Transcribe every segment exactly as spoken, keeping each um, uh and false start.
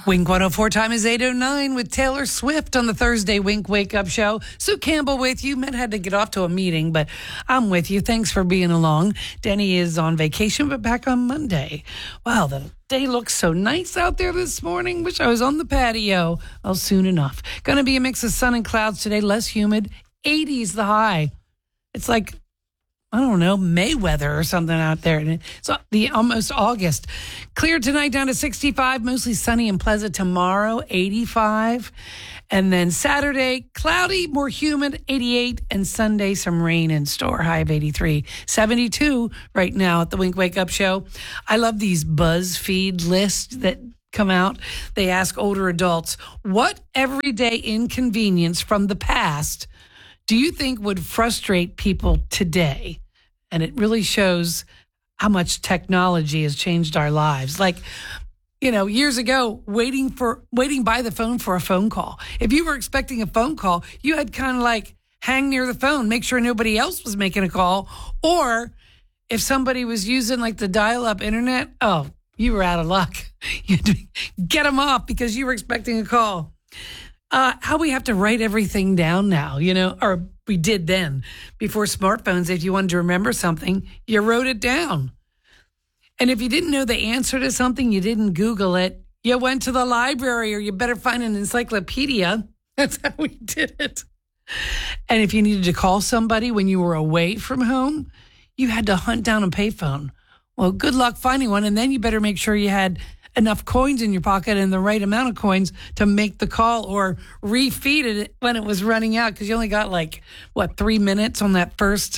Wink one oh four time is eight oh nine with Taylor Swift on the Thursday Wink Wake Up Show. Sue Campbell with you. Matt had to get off to a meeting, but I'm with you. Thanks for being along. Denny is on vacation, but back on Monday. Wow, the day looks so nice out there this morning. Wish I was on the patio. Well, soon enough. Going to be a mix of sun and clouds today, less humid. eighties the high. It's like, I don't know, May weather or something out there. And it's the almost August. Clear tonight down to sixty-five, mostly sunny and pleasant tomorrow, eighty-five. And then Saturday, cloudy, more humid, eighty-eight. And Sunday, some rain in store, high of eighty-three. seventy-two right now at the Wink Wake Up Show. I love these BuzzFeed lists that come out. They ask older adults, what everyday inconvenience from the past do you think would frustrate people today? And it really shows how much technology has changed our lives. Like, you know, years ago, waiting for waiting by the phone for a phone call. If you were expecting a phone call, you had kind of like hang near the phone, make sure nobody else was making a call. Or if somebody was using like the dial-up internet, oh, you were out of luck. You had to get them off because you were expecting a call. Uh, how we have to write everything down now, you know, or we did then. Before smartphones, if you wanted to remember something, you wrote it down. And if you didn't know the answer to something, you didn't Google it. You went to the library, or you better find an encyclopedia. That's how we did it. And if you needed to call somebody when you were away from home, you had to hunt down a payphone. Well, good luck finding one. And then you better make sure you had enough coins in your pocket and the right amount of coins to make the call or refeed it when it was running out, because you only got like, what, three minutes on that first,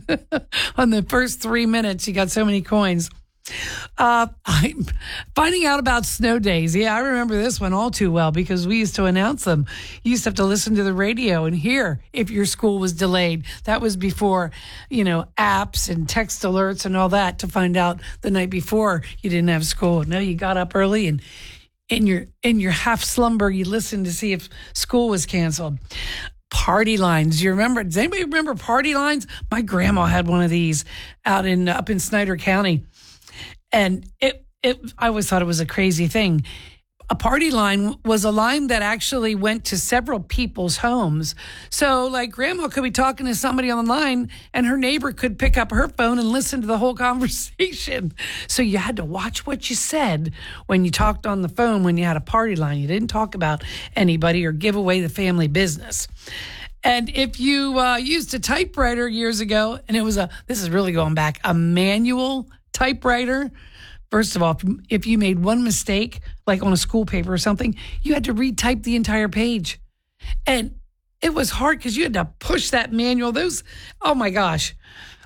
on the first three minutes, you got so many coins. Uh, I'm finding out about snow days. Yeah, I remember this one all too well because we used to announce them. You used to have to listen to the radio and hear if your school was delayed. That was before, you know, apps and text alerts and all that to find out the night before you didn't have school. No, you got up early and in your in your half slumber, you listened to see if school was canceled. Party lines. Do you remember? Does anybody remember party lines? My grandma had one of these out in up in Snyder County. And it, it, I always thought it was a crazy thing. A party line was a line that actually went to several people's homes. So, like, grandma could be talking to somebody on the line, and her neighbor could pick up her phone and listen to the whole conversation. So you had to watch what you said when you talked on the phone when you had a party line. You didn't talk about anybody or give away the family business. And if you uh, used a typewriter years ago, and it was a, this is really going back, a manual typewriter. First of all, if you made one mistake, like on a school paper or something, you had to retype the entire page. And it was hard because you had to push that manual. Those, oh my gosh.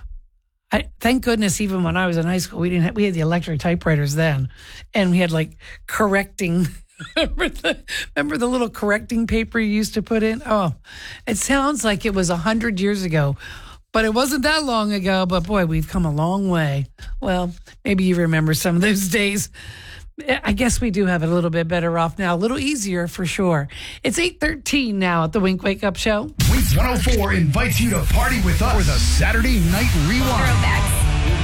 I, thank goodness, even when I was in high school, we didn't have, we had the electric typewriters then. And we had like correcting, remember the, remember the little correcting paper you used to put in? Oh, it sounds like it was a hundred years ago. But it wasn't that long ago. But boy, we've come a long way. Well, maybe you remember some of those days. I guess we do have it a little bit better off now. A little easier for sure. It's eight thirteen now at the Wink Wake Up Show. Wink one oh four invites you to party with us for the Saturday Night Rewind. Throwbacks.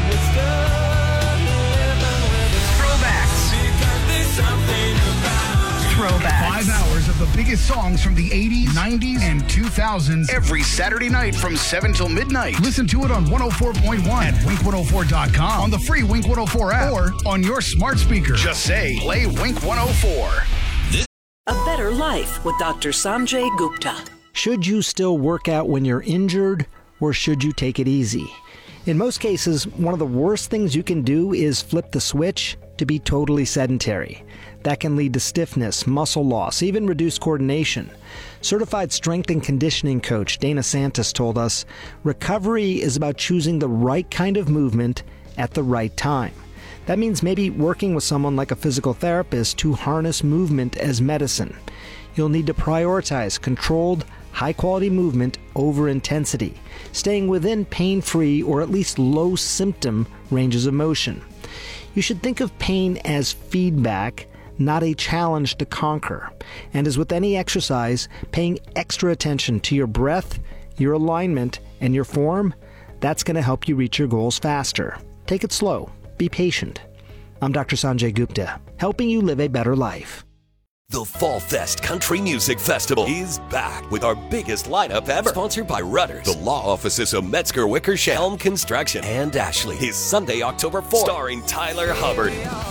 Throwbacks. Five hours of the biggest songs from the eighties, nineties, and two thousands every Saturday night from seven till midnight. Listen to it on one oh four point one at wink one oh four dot com, on the free Wink one oh four app, or on your smart speaker. Just say, play Wink one oh four. A Better Life with Doctor Sanjay Gupta. Should you still work out when you're injured, or should you take it easy? In most cases, one of the worst things you can do is flip the switch to be totally sedentary. That can lead to stiffness, muscle loss, even reduced coordination. Certified strength and conditioning coach Dana Santos told us, recovery is about choosing the right kind of movement at the right time. That means maybe working with someone like a physical therapist to harness movement as medicine. You'll need to prioritize controlled, high-quality movement over intensity, staying within pain-free or at least low-symptom ranges of motion. You should think of pain as feedback, not a challenge to conquer. And as with any exercise, paying extra attention to your breath, your alignment, and your form, that's going to help you reach your goals faster. Take it slow. Be patient. I'm Doctor Sanjay Gupta, helping you live a better life. The Fall Fest Country Music Festival is back with our biggest lineup ever. Sponsored by Rudders, the law offices of Metzger Wickersham, Helm Construction, and Ashley. Is Sunday, October fourth, starring Tyler Hubbard,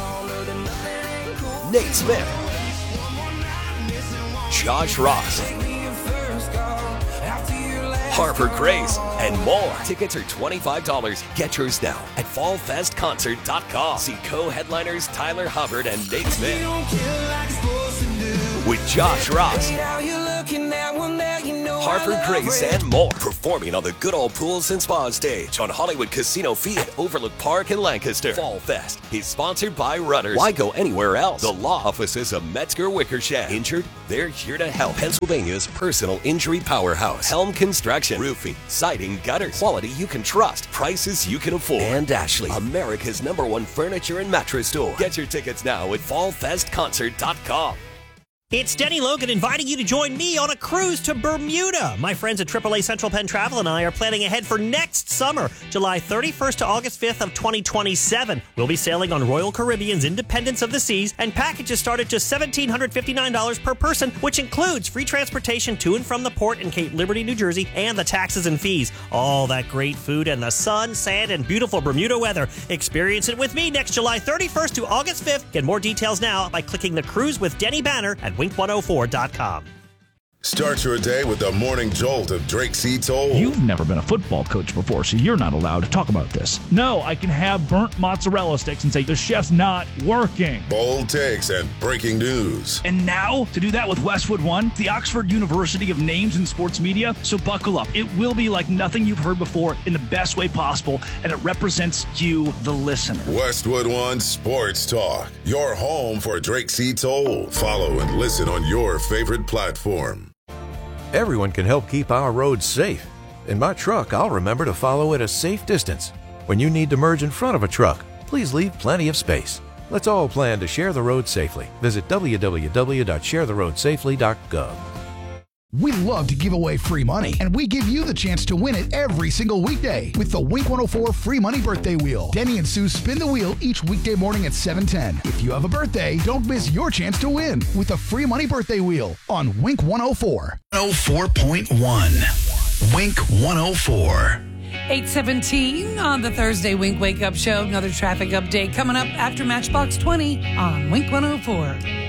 Nate Smith, Josh Ross, Harper Grace, and more. Tickets are twenty-five dollars. Get yours now at fall fest concert dot com. See co-headliners Tyler Hubbard and Nate Smith with Josh Ross, Harper Grace, and more. Performing on the Good Old Pools and Spa stage on Hollywood Casino Field at Overlook Park in Lancaster. Fall Fest is sponsored by Rudders. Why go anywhere else? The law offices of Metzger Wickersham. Injured? They're here to help. Pennsylvania's personal injury powerhouse. Helm Construction. Roofing, siding, gutters. Quality you can trust. Prices you can afford. And Ashley, America's number one furniture and mattress store. Get your tickets now at fall fest concert dot com. It's Denny Logan inviting you to join me on a cruise to Bermuda. My friends at triple A Central Penn Travel and I are planning ahead for next summer, July thirty-first to August fifth of twenty twenty-seven. We'll be sailing on Royal Caribbean's Independence of the Seas, and packages start at just one thousand seven hundred fifty-nine dollars per person, which includes free transportation to and from the port in Cape Liberty, New Jersey, and the taxes and fees. All that great food and the sun, sand, and beautiful Bermuda weather. Experience it with me next July thirty-first to August fifth. Get more details now by clicking the Cruise with Denny banner at wink one oh four dot com. Start your day with the morning jolt of Drake C. Toll. You've never been a football coach before, so you're not allowed to talk about this. No, I can have burnt mozzarella sticks and say the chef's not working. Bold takes and breaking news. And now, to do that with Westwood One, the Oxford University of Names in Sports Media. So buckle up. It will be like nothing you've heard before in the best way possible, and it represents you, the listener. Westwood One Sports Talk, your home for Drake C. Toll. Follow and listen on your favorite platform. Everyone can help keep our roads safe. In my truck, I'll remember to follow at a safe distance. When you need to merge in front of a truck, please leave plenty of space. Let's all plan to share the road safely. Visit w w w dot share the road safely dot gov. We love to give away free money, and we give you the chance to win it every single weekday with the Wink one oh four Free Money Birthday Wheel. Denny and Sue spin the wheel each weekday morning at seven ten. If you have a birthday, don't miss your chance to win with the Free Money Birthday Wheel on Wink one oh four. one oh four point one. Wink one oh four. eight seventeen on the Thursday Wink Wake Up Show. Another traffic update coming up after Matchbox twenty on Wink one oh four.